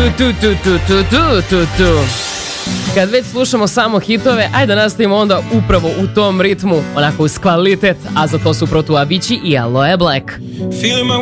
Kad već slušamo samo hitove, ajde da nastavimo onda upravo u tom ritmu, onako uz kvalitet, a za to su protu Avicii i Aloe Black.